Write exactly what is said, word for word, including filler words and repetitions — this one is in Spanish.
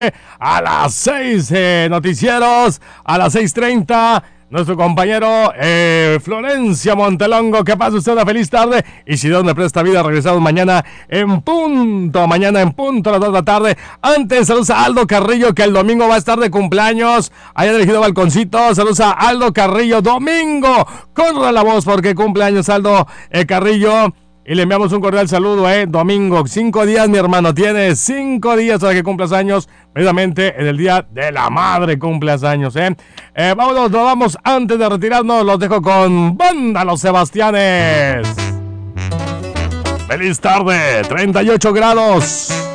A las seis eh, noticieros, a las seis treinta. Nuestro compañero eh, Florencia Montelongo, que pase usted una feliz tarde. Y si Dios me presta vida, regresamos mañana en punto. Mañana en punto a las dos de la tarde. Antes, saludos a Aldo Carrillo, que el domingo va a estar de cumpleaños. Allá dirigido Balconcito. Saludos a Aldo Carrillo, domingo. Corra la voz porque cumpleaños Aldo eh, Carrillo. Y le enviamos un cordial saludo, eh, domingo, cinco días, mi hermano, tienes cinco días para que cumplas años, precisamente en el día de la madre cumplas años, eh. eh vámonos, nos vamos, antes de retirarnos, los dejo con Banda Los Sebastianes. Feliz tarde, treinta y ocho grados.